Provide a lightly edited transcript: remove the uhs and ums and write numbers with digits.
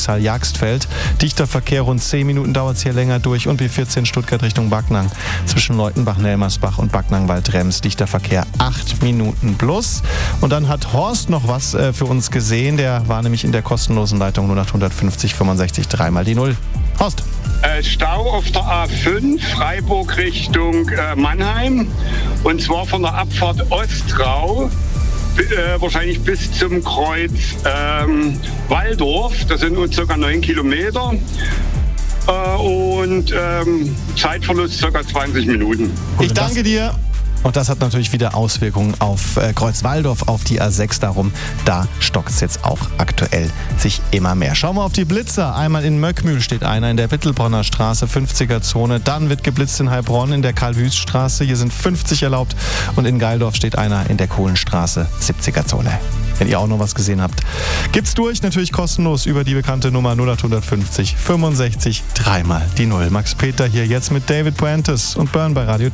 Riexal-Jagstfeld. Dichter Verkehr, rund 10 Minuten dauert es hier länger durch. Und B14 Stuttgart Richtung Backnang. Zwischen Leutenbach-Nelmersbach und Backnang-Waldrems. Dichter Verkehr 8 Minuten plus. Und dann hat Horst noch was für uns gesehen. Der war nämlich in der kostenlosen Leitung 0850 65 3 mal die 0. Horst. Stau auf der A5 Freiburg Richtung Mannheim. Und zwar von der Abfahrt Ostrau. Wahrscheinlich bis zum Kreuz Walldorf. Das sind nun ca. 9 Kilometer. Und Zeitverlust ca. 20 Minuten. Ich danke dir. Und das hat natürlich wieder Auswirkungen auf Kreuz Walldorf, auf die A6 darum. Da stockt es jetzt auch aktuell sich immer mehr. Schauen wir auf die Blitzer. Einmal in Möckmühl steht einer in der Wittelbronner Straße, 50er-Zone. Dann wird geblitzt in Heilbronn in der Karl-Wüst-Straße. Hier sind 50 erlaubt. Und in Geildorf steht einer in der Kohlenstraße, 70er-Zone. Wenn ihr auch noch was gesehen habt, gibt's durch. Natürlich kostenlos über die bekannte Nummer 0850 65 3 mal die 0. Max Peter hier jetzt mit David Puentes und Burn bei Radio